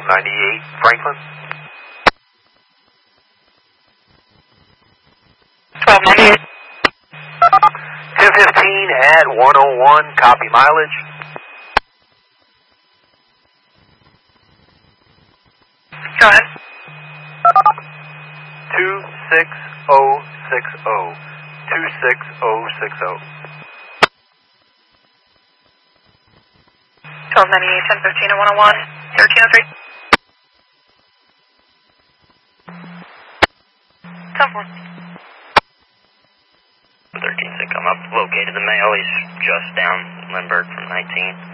98 Franklin. 1298. 1015 at 101, copy mileage. Go ahead. 26060. 26060. 1298, 1015 at 101, 1303. 10-4. 13-6, I'm up, located the male, he's just down Lindbergh from 19.